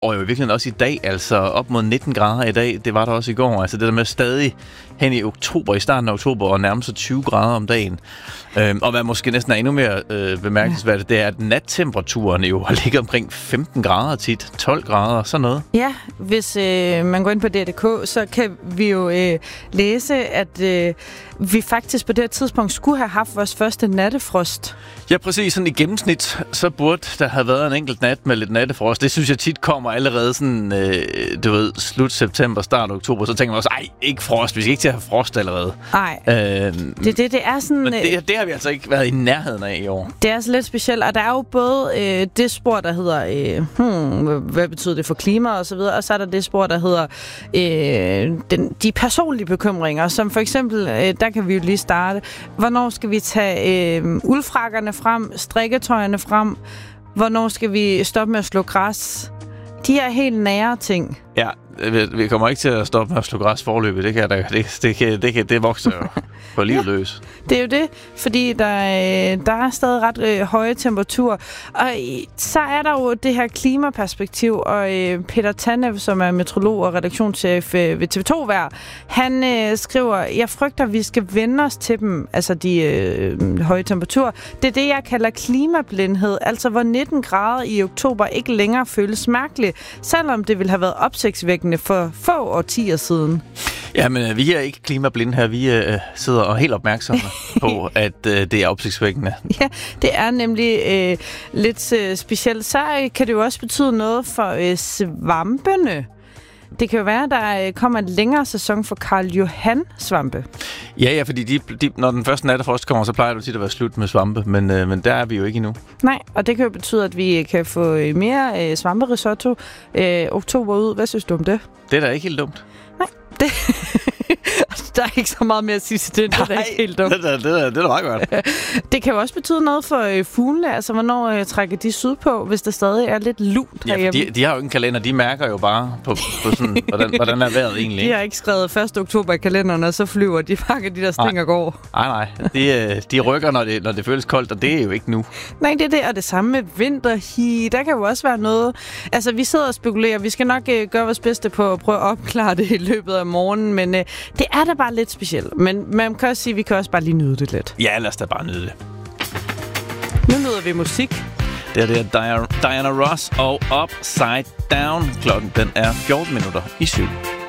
Og jo i virkeligheden også i dag, altså op mod 19 grader i dag, det var der også i går. Altså det der med stadig hen i oktober, i starten af oktober, og nærmest så 20 grader om dagen. Og hvad måske næsten er endnu mere bemærkelsesværdigt, det er, at nattemperaturen jo har ligget omkring 15 grader tit, 12 grader, sådan noget. Ja, hvis man går ind på DRDK, så kan vi jo læse, at vi faktisk på det her tidspunkt skulle have haft vores første nattefrost. Ja, præcis. Sådan i gennemsnit, så burde der have været en enkelt nat med lidt nattefrost. Det synes jeg tit kommer allerede sådan, slut september, start oktober. Så tænker man også, ikke frost. Vi skal ikke til at have frost allerede. Nej, det er sådan... Men det har vi altså ikke været i nærheden af i år. Det er altså lidt specielt, og der er jo både det spor, der hedder, hvad betyder det for klima og så videre, og så er der det spor, der hedder de personlige bekymringer, som for eksempel, der kan vi jo lige starte. Hvornår skal vi tage uldfrakkerne frem, strikketøjerne frem? Hvornår skal vi stoppe med at slå græs? De er helt nære ting. Ja, vi kommer ikke til at stoppe med at slå græs forløbet. Det vokser jo på livet løs. Det er jo det, fordi der er stadig ret høje temperaturer. Og så er der jo det her klimaperspektiv, og Peter Tanev, som er meteorolog og redaktionschef ved TV2 Vejr, han skriver, jeg frygter, at vi skal vende os til dem, altså de høje temperaturer. Det er det, jeg kalder klimablindhed, altså hvor 19 grader i oktober ikke længere føles mærkeligt, selvom det ville have været opsigtsvækkende for få årtier siden. Ja, men vi er ikke klimablinde her. Vi sidder og er helt opmærksomme på, at det er opsigtsvækkende. Ja, det er nemlig lidt specielt. Så kan det jo også betyde noget for svampene. Det kan jo være, at der kommer en længere sæson for Karl Johan svampe. Ja, fordi når den første nattefrost kommer, så plejer det tit at være slut med svampe, men der er vi jo ikke endnu. Nej, og det kan jo betyde, at vi kan få mere svamperisotto oktober ud. Hvad synes du om det? Det er da ikke helt dumt. Nej, det... Der er ikke så meget mere at sige til det. Det er ikke helt dumt. Det er da meget godt. Det kan jo også betyde noget for fuglene. Altså, hvornår trækker de sydpå, hvis der stadig er lidt lunt herhjemme? Ja, de har jo ikke en kalender. De mærker jo bare på sådan, hvordan er vejret egentlig. De har ikke skrevet 1. oktober i kalenderen, og så flyver de pakker de der sting og går. Nej. De rykker, når det føles koldt, og det er jo ikke nu. Nej, det er det. Og det samme med vinterhi. Der kan jo også være noget... Altså, vi sidder og spekulerer. Vi skal nok gøre vores bedste på at prøve at opklare det i løbet af morgenen, men det er da bare lidt specielt. Men man kan også sige, at vi kan også bare lige nyde det lidt. Ja, lad os da bare nyde det. Nu nyder vi musik. Det er Diana Ross og Upside Down. Klokken den er 14 minutter i 7.